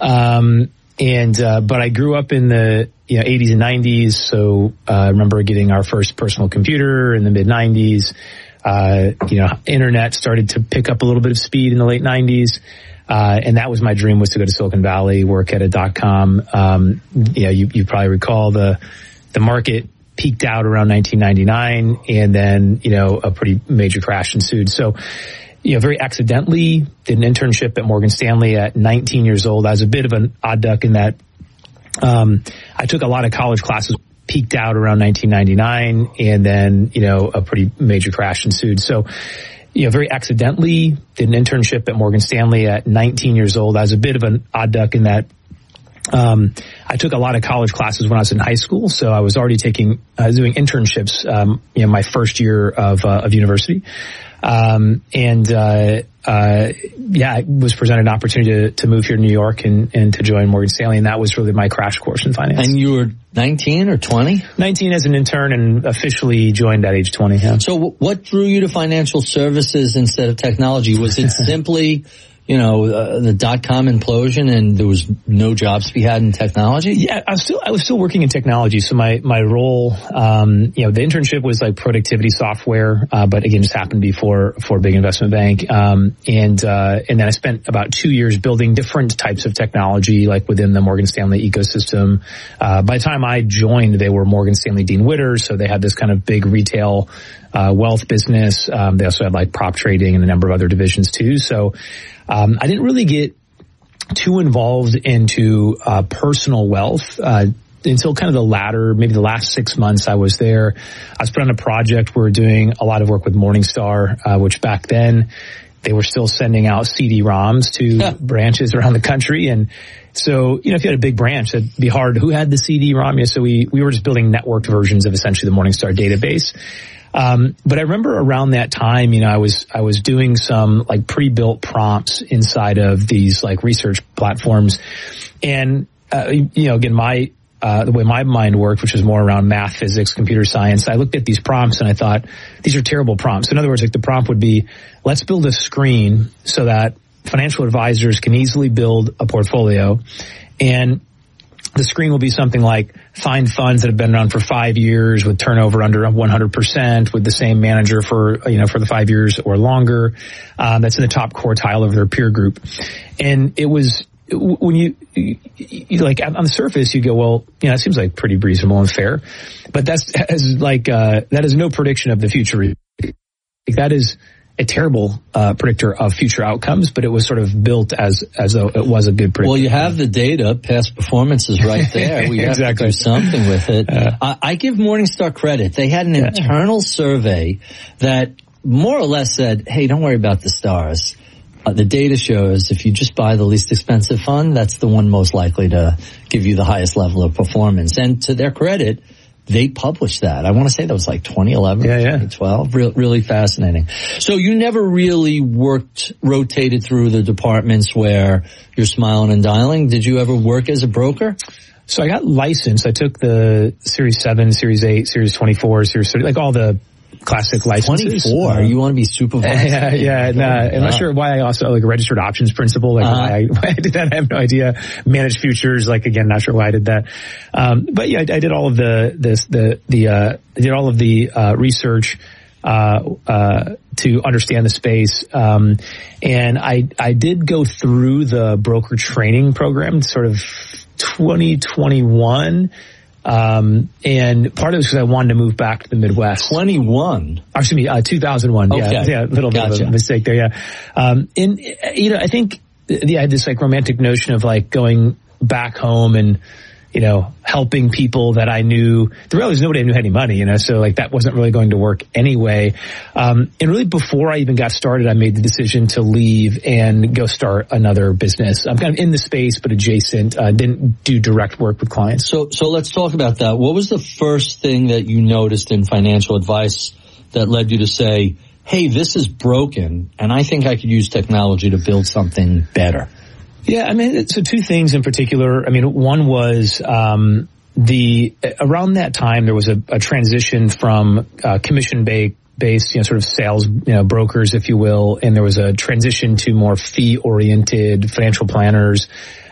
But I grew up in the 80s and 90s, so I remember getting our first personal computer in the mid 90s. Internet started to pick up a little bit of speed in the late 90s. And that was my dream, was to go to Silicon Valley, work at a .com. You probably recall the market peaked out around 1999, and then, a pretty major crash ensued. So, very accidentally did an internship at Morgan Stanley at 19 years old. I was a bit of an odd duck in that, I took a lot of college classes, peaked out around 1999, and then, a pretty major crash ensued. So, very accidentally did an internship at Morgan Stanley at 19 years old. I was a bit of an odd duck in that, I took a lot of college classes when I was in high school, so I was already doing internships, my first year of university. I was presented an opportunity to move here to New York and to join Morgan Stanley, and that was really my crash course in finance. And you were 19 or 20? 19 as an intern, and officially joined at age 20. Yeah. So what drew you to financial services instead of technology? Was it simply the .com implosion and there was no jobs to be had in technology? Yeah, I was still working in technology. So my role, the internship was like productivity software, but again, just happened to be for a big investment bank. And then I spent about 2 years building different types of technology, like within the Morgan Stanley ecosystem. By the time I joined, they were Morgan Stanley Dean Witter. So they had this kind of big retail, wealth business. They also had like prop trading and a number of other divisions too. So, I didn't really get too involved into personal wealth until kind of the latter, maybe the last 6 months I was there. I was put on a project. We were doing a lot of work with Morningstar, which back then they were still sending out CD-ROMs to branches around the country. And so, if you had a big branch, it'd be hard. Who had the CD-ROM? So we were just building networked versions of essentially the Morningstar database. But I remember around that time, I was doing some like pre-built prompts inside of these like research platforms. And, again, the way my mind worked, which was more around math, physics, computer science, I looked at these prompts and I thought, these are terrible prompts. In other words, like the prompt would be, let's build a screen so that financial advisors can easily build a portfolio, and the screen will be something like find funds that have been around for 5 years with turnover under 100% with the same manager for the 5 years or longer. That's in the top quartile of their peer group. And it was, when you like on the surface, you go, well, it seems like pretty reasonable and fair, but that is no prediction of the future. That is a terrible predictor of future outcomes, but it was sort of built as though it was a good predictor. Well, you have the data, past performance is right there. We have to do something with it. I give Morningstar credit. They had an internal survey that more or less said, hey, don't worry about the stars. The data shows if you just buy the least expensive fund, that's the one most likely to give you the highest level of performance. And to their credit, they published that. I want to say that was like 2011, 2012. Really fascinating. So you never really rotated through the departments where you're smiling and dialing. Did you ever work as a broker? So I got licensed. I took the Series 7, Series 8, Series 24, Series 30, like all the classic licenses. 24? You want to be supervised? I'm not sure why I also like a registered options principal. Like why I did that, I have no idea. Managed futures, like again, not sure why I did that. But yeah, I did all of the research to understand the space. And I did go through the broker training program, sort of 2021. And part of it was because I wanted to move back to the Midwest. 2001? 2001. Okay. Yeah, a little bit of a mistake there, yeah. And, I think, I had this like romantic notion of like going back home and, helping people that I knew. The reality is nobody I knew had any money, so like that wasn't really going to work anyway. And really before I even got started, I made the decision to leave and go start another business. I'm kind of in the space, but adjacent, didn't do direct work with clients. So let's talk about that. What was the first thing that you noticed in financial advice that led you to say, hey, this is broken and I think I could use technology to build something better? Yeah, so two things in particular. One was around that time there was a transition from commission-based, sort of sales, brokers, if you will, and there was a transition to more fee-oriented financial planners.